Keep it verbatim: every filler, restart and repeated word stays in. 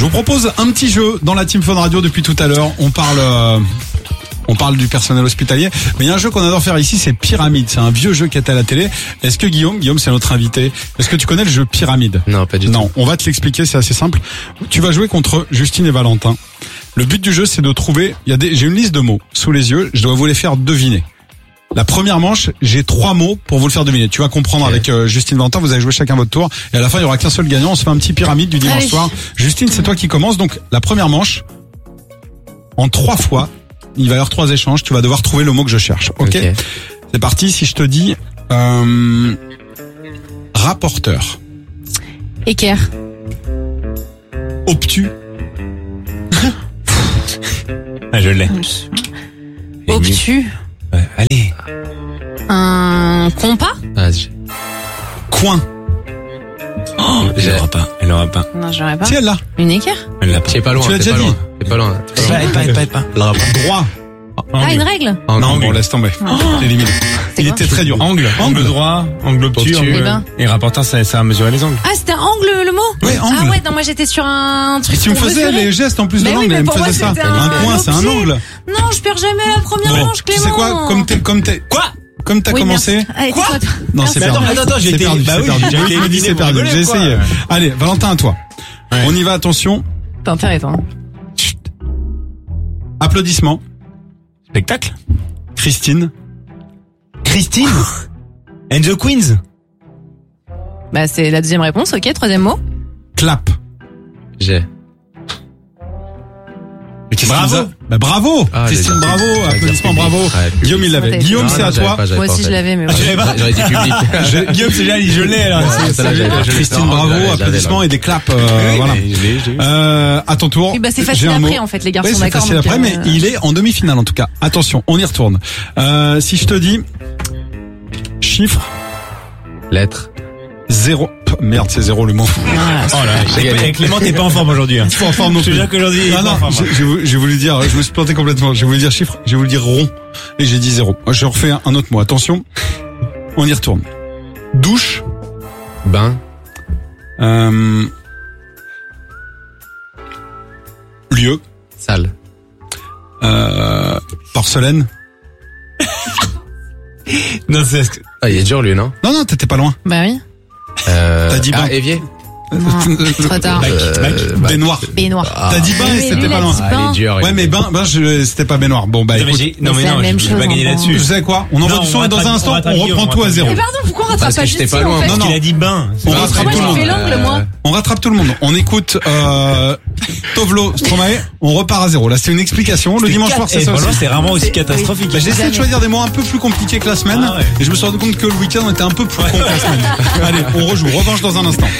Je vous propose un petit jeu dans la Team Fun Radio depuis tout à l'heure. On parle... Euh... On parle du personnel hospitalier, mais il y a un jeu qu'on adore faire ici, c'est Pyramide. C'est un vieux jeu qui était à la télé. Est-ce que Guillaume, Guillaume c'est notre invité, est-ce que tu connais le jeu Pyramide? Non, pas du tout. Non, on va te l'expliquer, c'est assez simple. Tu vas jouer contre Justine et Valentin. Le but du jeu, c'est de trouver, il y a des, j'ai une liste de mots sous les yeux, je dois vous les faire deviner. La première manche, j'ai trois mots pour vous le faire deviner. Tu vas comprendre okay. avec euh, Justine et Valentin, vous allez jouer chacun votre tour. Et à la fin, il y aura qu'un seul gagnant. On se fait un petit Pyramide du dimanche Allez. soir. Justine, c'est toi qui commence. Donc, la première manche, en trois fois, il va y avoir trois échanges. Tu vas devoir trouver le mot que je cherche. Ok, okay. C'est parti. Si je te dis euh, rapporteur. Équerre. Obtus. Ah, je l'ai. Obtus. Ouais, allez. Un compas. Ah, Coin. Oh, elle l'aura pas. Elle l'aura pas. Non, j'aurais pas. Si elle l'a. Une équerre. Elle l'a pas. C'est pas loin. Tu l'as déjà pas dit. Loin. C'est pas loin. C'est pas, pas, pas, pas, pas. Droit. Angle. Ah, une règle. Oh, non, bon, laisse tomber. Oh. Élimine. Il était très dur. Angle. Angle droit, angle obtus. Obtus. Et, ben. et rapporteur, ça, ça a mesuré les angles. Ah, c'était un angle le mot? Oui, angle. Ah ouais, non, moi j'étais sur un truc. Et tu me faisais mesurer. les gestes en plus de mais l'angle, oui, elle me pour faisait moi, ça. Un, un coin, c'est un angle. Non, je perds jamais la première bon, manche, Clément. Tu sais quoi? Comme t'es, comme t'es. Quoi? Comme t'as oui, commencé. Allez, quoi? Non, c'est perdu. Attends, attends, j'ai été perdu. Bah c'est oui, perdu. j'ai été éliminé, c'est perdu. J'ai essayé. Allez, Valentin, à toi. Ouais. On y va, attention. C'est intéressant. Chut. Applaudissements. Spectacle. Christine. Christine. And the Queens. Bah, c'est la deuxième réponse, ok, troisième mot. Clap. J'ai. Bravo. Bah, bravo. Ah, Christine, bravo. Applaudissements, bravo. Ouais, Guillaume, il l'avait. Guillaume, c'est à toi. Pas, Moi aussi, je l'avais, mais ah, tu l'avais pas. J'aurais dit public. Je, Guillaume, c'est génial, je l'ai, alors. Ouais, c'est, là, c'est, j'avais, Christine, non, bravo. j'avais, Applaudissements j'avais, et des claps, euh, oui, voilà. Oui, j'ai, j'ai. Euh, à ton tour. Oui, bah, c'est facile après, en fait, les garçons, oui, c'est d'accord. facile donc, après, euh... mais il est en demi-finale, en tout cas. Attention, on y retourne. Euh, si je te dis, chiffre. Lettre. Zéro. Merde, c'est zéro le mot. Ah, oh là, j'ai gagné. Clément, t'es pas en forme aujourd'hui. Hein. Je suis en forme non plus. Je veux dire qu'aujourd'hui, non, non, j'ai, j'ai, voulu, j'ai voulu dire, je me suis planté complètement. J'ai voulu dire chiffre, j'ai voulu dire rond. Et j'ai dit zéro. Je refais un, un autre mot. Attention. On y retourne. Douche. Bain. Euh, lieu. Salle. Euh, porcelaine. Non, c'est... Ah, il est dur, lui, non? Non, non, t'étais pas loin. Bah oui. Euh... T'as dit bain. Ah, évier. Non, trop tard. Euh, baignoire. Baignoire. Ah. T'as dit bain et Mais c'était lui, pas il a loin. dit Ah, il est dur. Ouais, mais bain, bain, je, c'était pas baignoire. Bon, bah, Non, mais, écoute. j'ai... non, Mais mais c'est non, la même je chose, vais pas gagner enfin. là-dessus. Vous savez quoi? On envoie Non, du son on et dans rattrape- un instant, on on rattrape reprend Guillaume, tout à on zéro. Mais pardon, pourquoi on rattrape Parce pas que j'étais Justine, pas loin. en fait? Non, Parce non. qu'il a dit bain. On Moi, rattrape tout le j'ai monde. fait l'angle, moi. On rattrape tout le monde. On écoute, euh, Tovlo, Stromae. On repart à zéro. Là, c'est une explication. Le dimanche soir, c'est ça aussi. Franchement, c'est rarement aussi catastrophique. Bah, j'ai essayé de choisir des mots un peu plus compliqués que la semaine. Ah ouais. Et je me suis rendu compte que le week-end, on était un peu plus con que la semaine. Allez, on rejoue. Revanche dans un instant.